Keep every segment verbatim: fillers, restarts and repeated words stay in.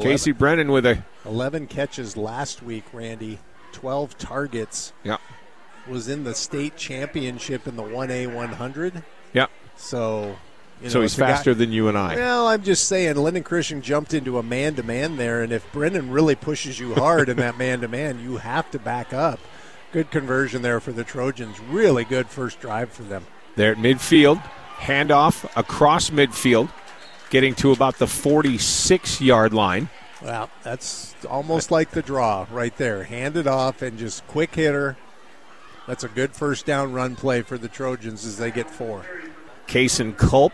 Casey Brennan with a eleven catches last week, Randy. twelve targets. Yeah. Was in the state championship in the one A one hundred. Yeah. So, you know, so he's faster guy, than you and I. Well, I'm just saying, Linden Christian jumped into a man-to-man there, and if Brennan really pushes you hard in that man-to-man, you have to back up. Good conversion there for the Trojans. Really good first drive for them. They're at midfield. Handoff across midfield, getting to about the forty-six-yard line. Well, that's almost like the draw right there. Hand it off and just quick hitter. That's a good first down run play for the Trojans as they get four. Kason Culp,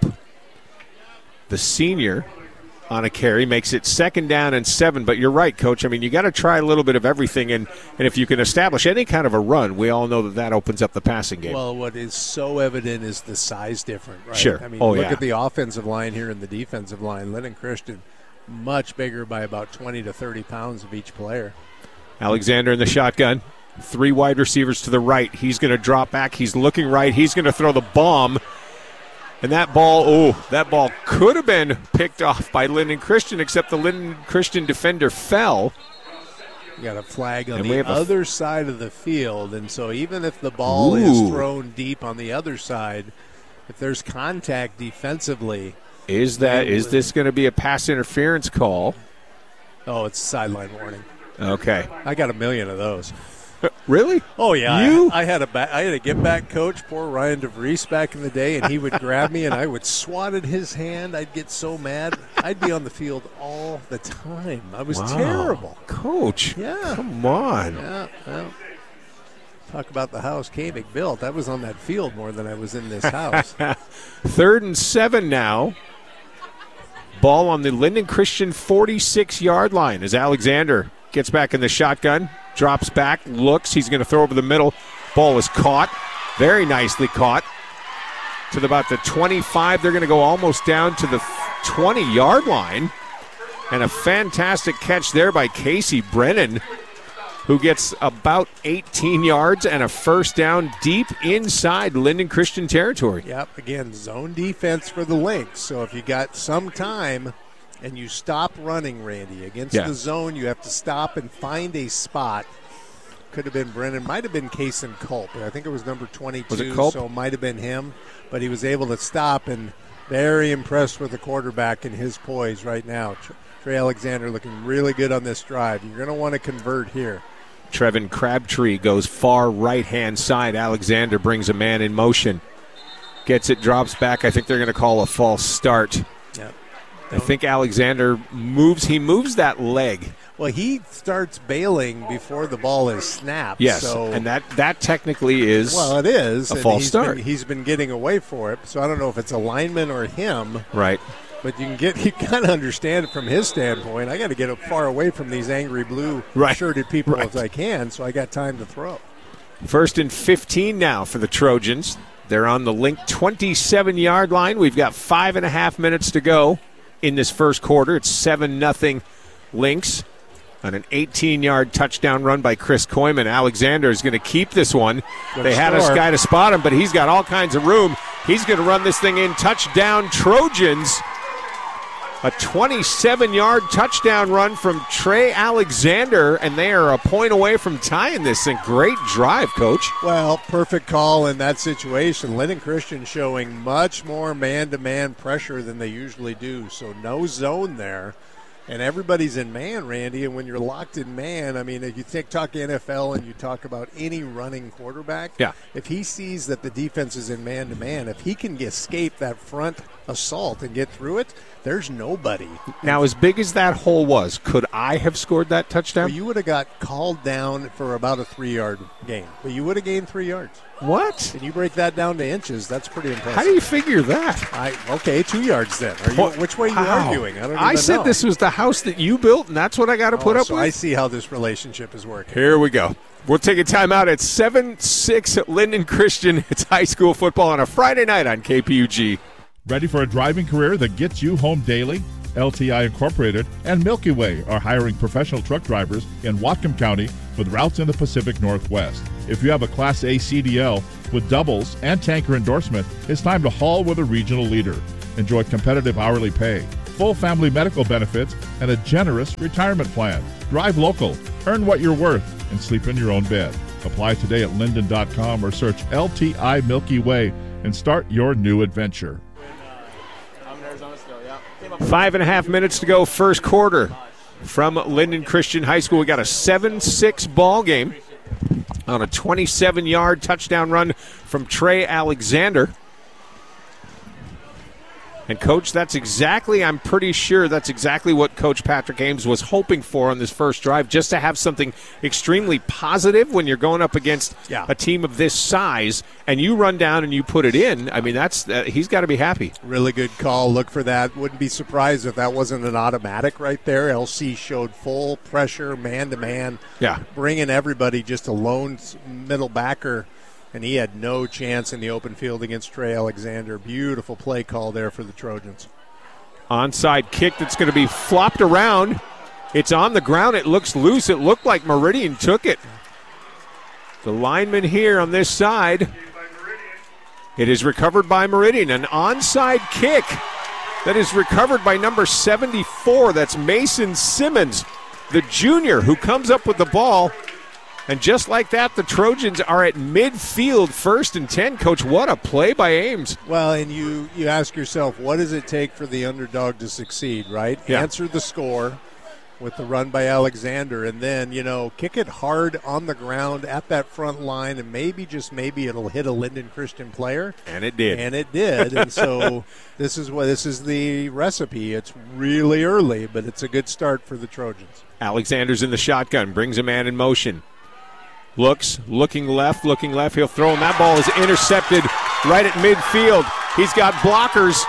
the senior, on a carry, makes it second down and seven. But you're right, Coach. I mean, you got to try a little bit of everything. And, and if you can establish any kind of a run, we all know that that opens up the passing game. Well, what is so evident is the size difference, right? Sure. I mean, oh, look yeah. at the offensive line here and the defensive line. Linden Christian, much bigger by about twenty to thirty pounds of each player. Alexander in the shotgun. Three wide receivers to the right. He's going to drop back. He's looking right. He's going to throw the bomb. And that ball, oh, that ball could have been picked off by Linden Christian, except the Linden Christian defender fell. You got a flag on and the other f- side of the field, and so even if the ball Ooh. is thrown deep on the other side, if there's contact defensively. Is that is this going to be a pass interference call? Oh, it's a sideline warning. Okay. I got a million of those. Really? Oh yeah, you? I, I had a ba- I had a get back coach, poor Ryan DeVries back in the day, and he would grab me and I would swat at his hand. I'd get so mad. I'd be on the field all the time. I was wow. terrible, Coach. Yeah, come on. Yeah, well, talk about the house Kavik built. I was on that field more than I was in this house. Third and seven now. Ball on the Linden Christian forty-six-yard line as Alexander gets back in the shotgun. Drops back, looks, he's going to throw over the middle. Ball is caught, very nicely caught. To the, about the twenty-five, they're going to go almost down to the twenty-yard line. And a fantastic catch there by Casey Brennan, who gets about eighteen yards and a first down deep inside Linden Christian territory. Yep, again, zone defense for the Lynx. So if you got some time and you stop running, Randy, against yeah. the zone, you have to stop and find a spot. Could have been Brennan, might have been Kason Culp. I think it was number twenty-two, was it Culp? So it might have been him. But he was able to stop, and very impressed with the quarterback and his poise right now. Trey Alexander looking really good on this drive. You're going to want to convert here. Trevin Crabtree goes far right-hand side. Alexander brings a man in motion. Gets it, drops back. I think they're going to call a false start. Yep. I think Alexander moves. He moves that leg. Well, he starts bailing before the ball is snapped. Yes, so, and that, that technically is well, it is a false he's start. Been, he's been getting away for it, so I don't know if it's a lineman or him. Right. But you can get you kind of understand it from his standpoint. I got to get far away from these angry blue right. shirted people right. as I can, so I got time to throw. First and fifteen now for the Trojans. They're on the Link twenty-seven-yard line. We've got five and a half minutes to go in this first quarter. It's seven nothing Lynx on an eighteen-yard touchdown run by Chris Koyman. Alexander is going to keep this one. Good they had score. a guy to spot him, but he's got all kinds of room. He's going to run this thing in. Touchdown Trojans. A twenty-seven-yard touchdown run from Trey Alexander, and they are a point away from tying this thing. Great drive, Coach. Well, perfect call in that situation. Linden Christian showing much more man-to-man pressure than they usually do, so no zone there. And everybody's in man, Randy, and when you're locked in man, I mean, if you think, talk N F L and you talk about any running quarterback, yeah. if he sees that the defense is in man-to-man, if he can escape that front assault and get through it, there's nobody. Now, as big as that hole was, could I have scored that touchdown? Well, you would have got called down for about a three-yard gain, but you would have gained three yards. What? And you break that down to inches, that's pretty impressive. How do you figure that? I Okay, two yards then. Are you, which way are you How? arguing? I don't even I said know. this was the house that you built, and that's what I got to oh, put up so with? I see how this relationship is working. Here we go. We'll take a timeout at seven six at Linden Christian. It's high school football on a Friday night on K P U G. Ready for a driving career that gets you home daily? L T I Incorporated and Milky Way are hiring professional truck drivers in Whatcom County with routes in the Pacific Northwest. If you have a Class A C D L with doubles and tanker endorsement, it's time to haul with a regional leader. Enjoy competitive hourly pay, full family medical benefits, and a generous retirement plan. Drive local, earn what you're worth, and sleep in your own bed. Apply today at Linden dot com or search L T I Milky Way and start your new adventure. Five and a half minutes to go, first quarter from Linden Christian High School. We got a seven six ball game on a twenty-seven-yard touchdown run from Trey Alexander. And, Coach, that's exactly, I'm pretty sure that's exactly what Coach Patrick Ames was hoping for on this first drive, just to have something extremely positive when you're going up against yeah. a team of this size, and you run down and you put it in. I mean, that's uh, he's got to be happy. Really good call. Look for that. Wouldn't be surprised if that wasn't an automatic right there. L C showed full pressure, man-to-man, yeah. bringing everybody, just a lone middle backer. And he had no chance in the open field against Trey Alexander. Beautiful play call there for the Trojans. Onside kick that's going to be flopped around. It's on the ground. It looks loose. It looked like Meridian took it. The lineman here on this side. It is recovered by Meridian. An onside kick that is recovered by number seventy-four. That's Mason Simmons, the junior, who comes up with the ball. And just like that, the Trojans are at midfield, first and ten. Coach, what a play by Ames. Well, and you, you ask yourself, what does it take for the underdog to succeed, right? Yeah. Answer the score with the run by Alexander, and then, you know, kick it hard on the ground at that front line, and maybe, just maybe, it'll hit a Linden Christian player. And it did. And it did. And so this is what this is the recipe. It's really early, but it's a good start for the Trojans. Alexander's in the shotgun, brings a man in motion. Looks, looking left, looking left. He'll throw, and that ball is intercepted right at midfield. He's got blockers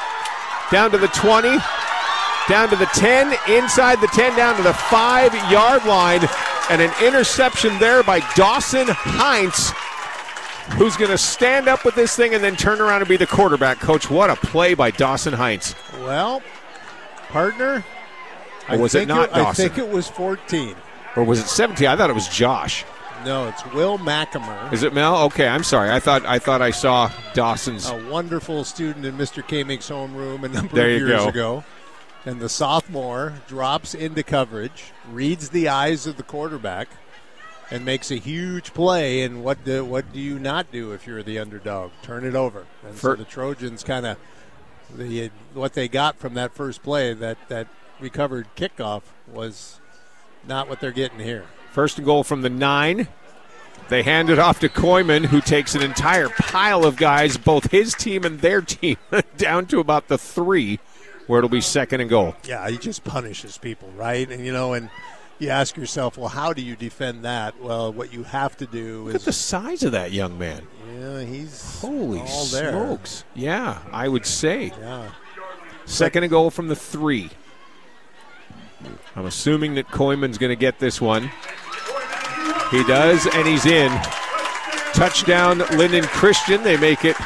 down to the twenty, down to the ten, inside the ten, down to the five-yard line, and an interception there by Dawson Heinz, who's going to stand up with this thing and then turn around and be the quarterback. Coach, what a play by Dawson Heinz. Well, partner, or was I it not it, Dawson? I think it was fourteen. Or was it seventeen? I thought it was Josh. No, it's Will McAmer. Is it Mel? Okay, I'm sorry. I thought I thought I saw Dawson's. A wonderful student in Mister Kamig's homeroom a number there of you years go. ago. And the sophomore drops into coverage, reads the eyes of the quarterback, and makes a huge play. And what do, what do you not do if you're the underdog? Turn it over. And For, so the Trojans kind of, the what they got from that first play, that, that recovered kickoff, was not what they're getting here. First and goal from the nine. They hand it off to Koyman, who takes an entire pile of guys, both his team and their team, down to about the three, where it'll be second and goal. Yeah, he just punishes people, right? And, you know, and you ask yourself, well, how do you defend that? Well, what you have to do Look is... at the size of that young man. Yeah, he's Holy all there. smokes. Yeah, I would say. Yeah. Second and goal from the three. I'm assuming that Koyman's going to get this one. He does, and he's in. Touchdown, Linden Christian. They make it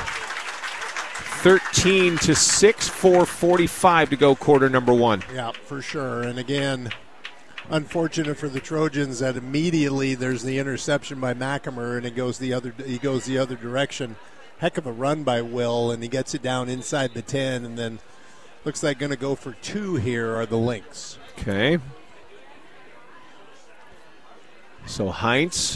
thirteen to six, four forty-five to go, quarter number one. Yeah, for sure. And again, unfortunate for the Trojans that immediately there's the interception by McAmer, and it goes the other. He goes the other direction. Heck of a run by Will, and he gets it down inside the ten, and then looks like going to go for two here are the Lynx. Okay. So Heinz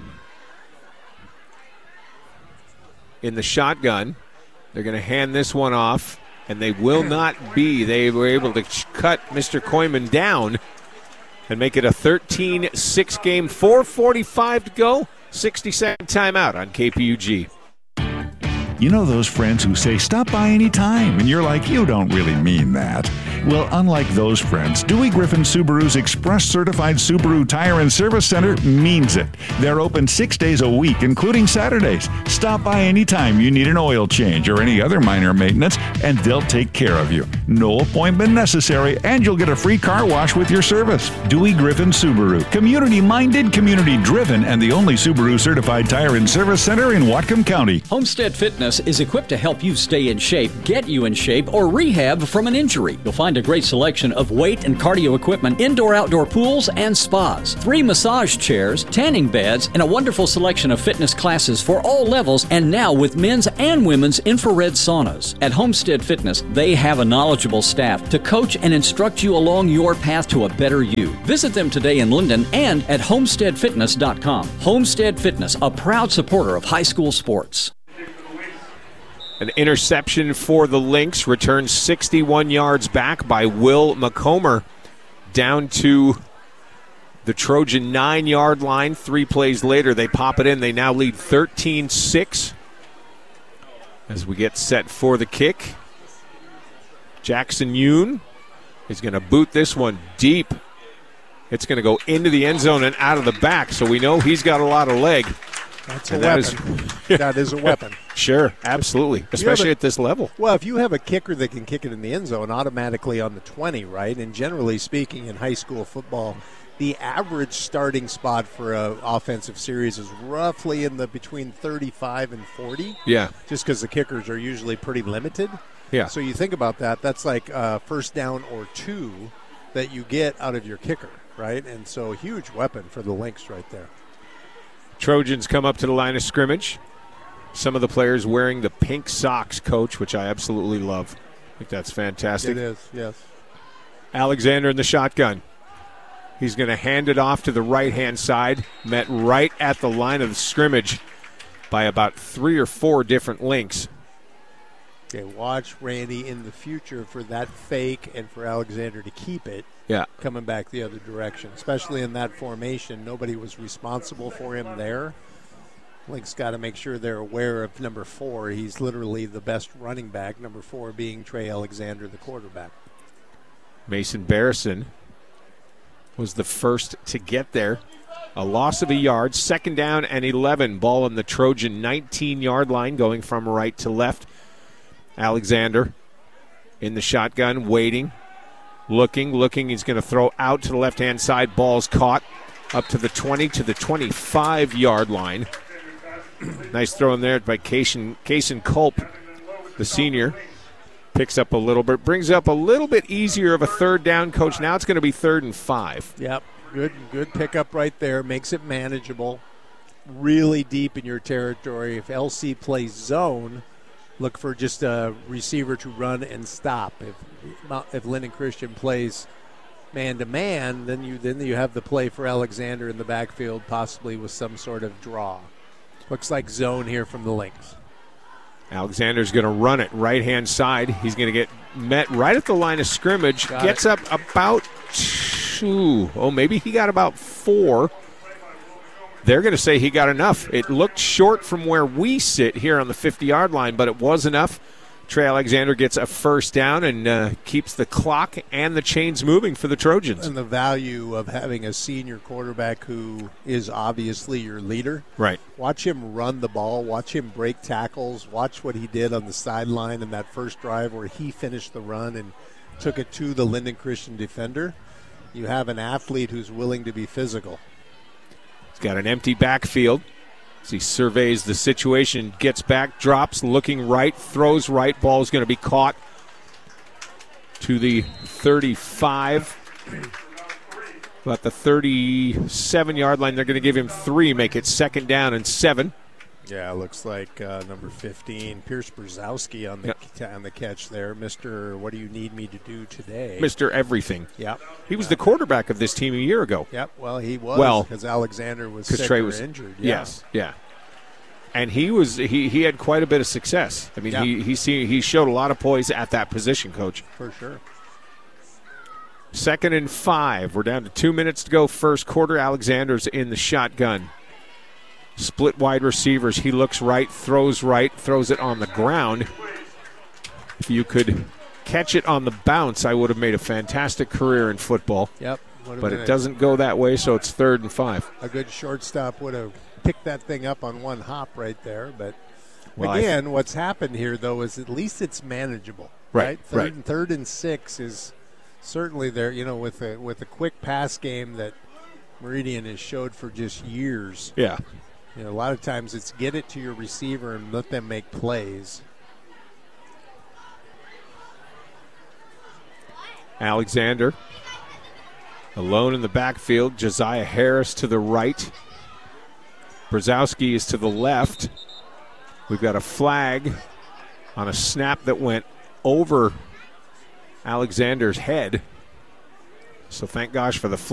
in the shotgun. They're going to hand this one off, and they will not be. They were able to cut Mister Koyman down and make it a thirteen six game, four forty-five to go, sixty-second timeout on K P U G. You know those friends who say, stop by any time, and you're like, you don't really mean that. Well, unlike those friends, Dewey Griffin Subaru's Express Certified Subaru Tire and Service Center means it. They're open six days a week, including Saturdays. Stop by anytime you need an oil change or any other minor maintenance, and they'll take care of you. No appointment necessary, and you'll get a free car wash with your service. Dewey Griffin Subaru. Community-minded, community-driven, and the only Subaru Certified Tire and Service Center in Whatcom County. Homestead Fitness is equipped to help you stay in shape, get you in shape, or rehab from an injury. You'll find find a great selection of weight and cardio equipment, indoor-outdoor pools, and spas. Three massage chairs, tanning beds, and a wonderful selection of fitness classes for all levels, and now with men's and women's infrared saunas. At Homestead Fitness, they have a knowledgeable staff to coach and instruct you along your path to a better you. Visit them today in Linden and at homestead fitness dot com. Homestead Fitness, a proud supporter of high school sports. An interception for the Lynx, returned sixty-one yards back by Will McComber down to the Trojan nine-yard line. Three plays later, they pop it in. They now lead thirteen six as we get set for the kick. Jackson Yoon is going to boot this one deep. It's going to go into the end zone and out of the back, so we know he's got a lot of leg. That's a and weapon. That is, that is a weapon. Sure, absolutely, especially a, at this level. Well, if you have a kicker that can kick it in the end zone, automatically on the twenty, right? And generally speaking, in high school football, the average starting spot for an offensive series is roughly in the between thirty-five and forty. Yeah. Just because the kickers are usually pretty limited. Yeah. So you think about that, that's like a first down or two that you get out of your kicker, right? And so a huge weapon for the Lynx right there. Trojans come up to the line of scrimmage. Some of the players wearing the pink socks, Coach, which I absolutely love. I think that's fantastic. It is, yes. Alexander in the shotgun. He's going to hand it off to the right-hand side. Met right at the line of the scrimmage by about three or four different Lynx. Okay, watch, Randy, in the future for that fake and for Alexander to keep it. Yeah. Coming back the other direction, especially in that formation. Nobody was responsible for him there. Lynx got to make sure they're aware of number four. He's literally the best running back, number four being Trey Alexander, the quarterback. Mason Barrison was the first to get there. A loss of a yard, second down and eleven. Ball on the Trojan nineteen-yard line going from right to left. Alexander in the shotgun, waiting. Looking, looking, he's going to throw out to the left-hand side. Ball's caught up to the twenty, to the twenty-five-yard line. Nice throw in there by Kaysen, Kaysen Culp, the senior. Picks up a little bit, brings up a little bit easier of a third down, Coach. Now it's going to be third and five. Yep, good, good pickup right there. Makes it manageable. Really deep in your territory. If L C plays zone, look for just a receiver to run and stop. If if Linden Christian plays man-to-man, then you then you have the play for Alexander in the backfield, possibly with some sort of draw. Looks like zone here from the Lynx. Alexander's going to run it right-hand side. He's going to get met right at the line of scrimmage. Got Gets it. up about two. Oh, maybe he got about four. They're going to say he got enough. It looked short from where we sit here on the fifty-yard line, but it was enough. Trey Alexander gets a first down and uh, keeps the clock and the chains moving for the Trojans. And the value of having a senior quarterback who is obviously your leader. Right. Watch him run the ball. Watch him break tackles. Watch what he did on the sideline in that first drive where he finished the run and took it to the Linden Christian defender. You have an athlete who's willing to be physical. He's got an empty backfield. As he surveys the situation, gets back, drops, looking right, throws right. Ball is going to be caught to the thirty-five. About the thirty-seven-yard line, they're going to give him three, make it second down and seven. Yeah, looks like uh, number fifteen, Pierce Brzezowski on the Yep. on the catch there. Mister What do you need me to do today? Mister Everything. Yep. He was the quarterback of this team a year ago. Yep. Well, he was Well, because Alexander was Because sick Trey or was injured. Yeah. Yes, yeah. And he was he, he had quite a bit of success. I mean, Yeah. he he see, he showed a lot of poise at that position, Coach. For sure. Second and five. We're down to two minutes to go. First quarter. Alexander's in the shotgun. Split wide receivers. He looks right, throws right, throws it on the ground. If you could catch it on the bounce, I would have made a fantastic career in football. Yep. Would've But been it a- doesn't go that way, so it's third and five. A good shortstop would have picked that thing up on one hop right there. But Well, I again, what's happened here, though, is at least it's manageable. Right, Third, right. And third and six is certainly there, you know, with a, with a quick pass game that Meridian has showed for just years. Yeah. You know, a lot of times it's get it to your receiver and let them make plays. Alexander alone in the backfield. Josiah Harris to the right. Brzezowski is to the left. We've got a flag on a snap that went over Alexander's head. So thank gosh for the flag.